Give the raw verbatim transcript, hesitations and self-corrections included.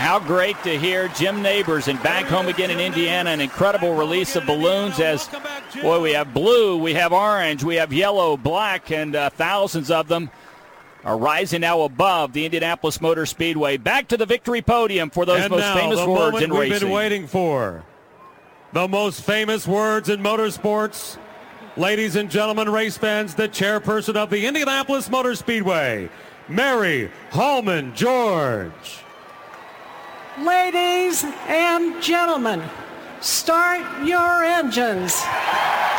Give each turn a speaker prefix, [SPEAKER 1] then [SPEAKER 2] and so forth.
[SPEAKER 1] how great to hear Jim Neighbors and back home again in Indiana. An incredible release of balloons as, boy, we have blue, we have orange, we have yellow, black, and uh, thousands of them are rising now above the Indianapolis Motor Speedway. Back to the victory podium for those
[SPEAKER 2] and
[SPEAKER 1] most
[SPEAKER 2] now,
[SPEAKER 1] famous
[SPEAKER 2] the
[SPEAKER 1] words
[SPEAKER 2] moment
[SPEAKER 1] in
[SPEAKER 2] we've
[SPEAKER 1] racing.
[SPEAKER 2] Been waiting for. The most famous words in motorsports. Ladies and gentlemen, race fans, the chairperson of the Indianapolis Motor Speedway, Mary Hallman George.
[SPEAKER 3] Ladies and gentlemen, start your engines.